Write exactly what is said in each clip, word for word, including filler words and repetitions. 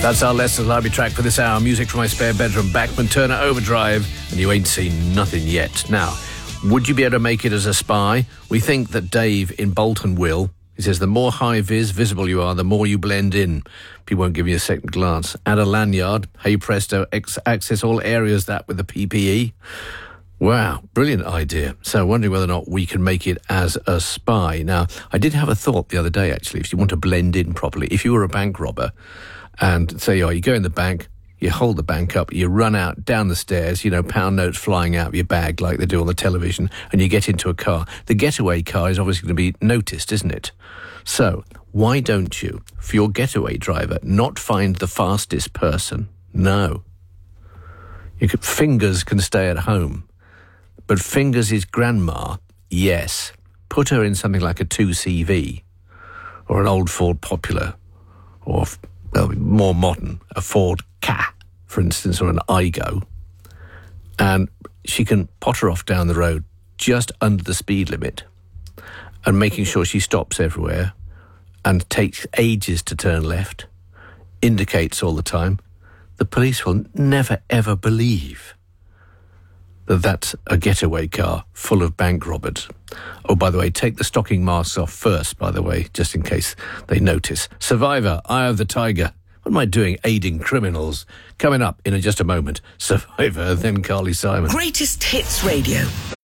That's our Leicester Library track for this hour. Music from my spare bedroom, Bachman Turner Overdrive, and you ain't seen nothing yet. Now, would you be able to make it as a spy? We think that Dave in Bolton will. He says the more high-vis visible you are, the more you blend in. People won't give you a second glance. Add a lanyard. Hey presto, ex- access all areas that with the P P E. Wow, brilliant idea. So wondering whether or not we can make it as a spy. Now, I did have a thought the other day, actually, if you want to blend in properly. If you were a bank robber, and say, oh, you go in the bank, you hold the bank up, you run out down the stairs, you know, pound notes flying out of your bag like they do on the television, and you get into a car. The getaway car is obviously going to be noticed, isn't it? So why don't you, for your getaway driver, not find the fastest person? No. You could, Fingers can stay at home. But Fingers' his grandma, yes. Put her in something like a two C V or an old Ford Popular or, well, more modern, a Ford Ka, for instance, or an Igo. And she can potter off down the road just under the speed limit and making sure she stops everywhere and takes ages to turn left, indicates all the time. The police will never, ever believe that that's a getaway car full of bank robbers. Oh, by the way, take the stocking masks off first, by the way, just in case they notice. Survivor, Eye of the Tiger. What am I doing? Aiding criminals. Coming up in just a moment. Survivor, then Carly Simon. Greatest Hits Radio.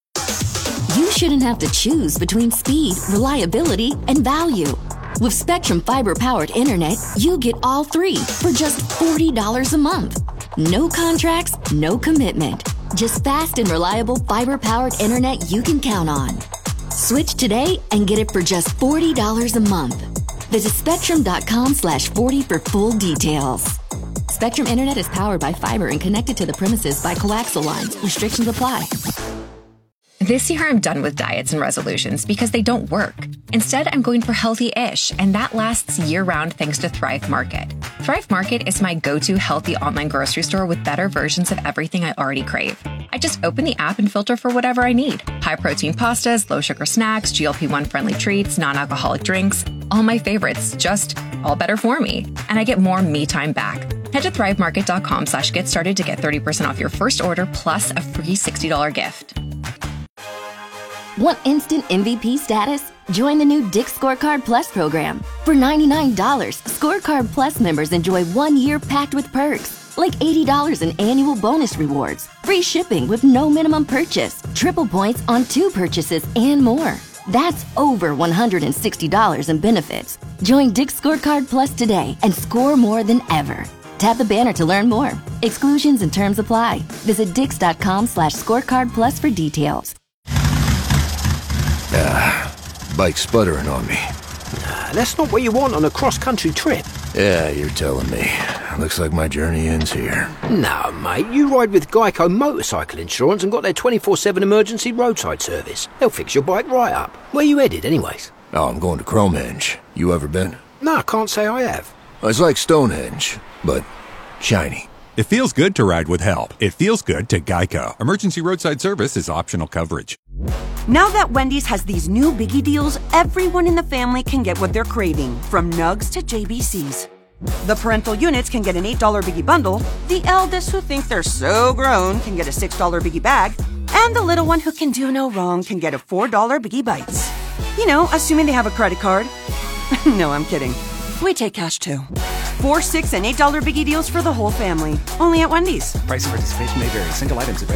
You shouldn't have to choose between speed, reliability, and value. With Spectrum Fiber-powered internet, you get all three for just forty dollars a month. No contracts, no commitment. Just fast and reliable fiber-powered internet you can count on. Switch today and get it for just forty dollars a month. Visit spectrum.com slash 40 for full details. Spectrum Internet is powered by fiber and connected to the premises by coaxial lines. Restrictions apply. This year, I'm done with diets and resolutions because they don't work. Instead, I'm going for healthy-ish, and that lasts year-round thanks to Thrive Market. Thrive Market is my go-to healthy online grocery store with better versions of everything I already crave. I just open the app and filter for whatever I need. High-protein pastas, low-sugar snacks, G L P one friendly treats, non-alcoholic drinks. All my favorites, just all better for me. And I get more me time back. Head to thrivemarket.com slash get started to get thirty percent off your first order plus a free sixty dollars gift. Want instant M V P status? Join the new Dick's Scorecard Plus program. For ninety-nine dollars, Scorecard Plus members enjoy one year packed with perks, like eighty dollars in annual bonus rewards, free shipping with no minimum purchase, triple points on two purchases, and more. That's over one hundred sixty dollars in benefits. Join Dick's Scorecard Plus today and score more than ever. Tap the banner to learn more. Exclusions and terms apply. Visit dix.com slash scorecard plus for details. Ah, bike's sputtering on me. Nah, that's not what you want on a cross-country trip. Yeah, you're telling me. Looks like my journey ends here. No, mate, you ride with Geico Motorcycle Insurance and got their twenty-four seven emergency roadside service. They'll fix your bike right up. Where you headed, anyways? Oh, I'm going to Cromenge. You ever been? No, I can't say I have. It's like Stonehenge, but shiny. It feels good to ride with help. It feels good to Geico. Emergency roadside service is optional coverage. Now that Wendy's has these new biggie deals, everyone in the family can get what they're craving, from Nugs to J B Cs. The parental units can get an eight dollar biggie bundle, the eldest who think they're so grown can get a six dollar biggie bag, and the little one who can do no wrong can get a four dollar biggie bites. You know, assuming they have a credit card. No, I'm kidding. We take cash too. Four, six, and eight dollar biggie deals for the whole family. Only at Wendy's. Price and participation may vary. Single items at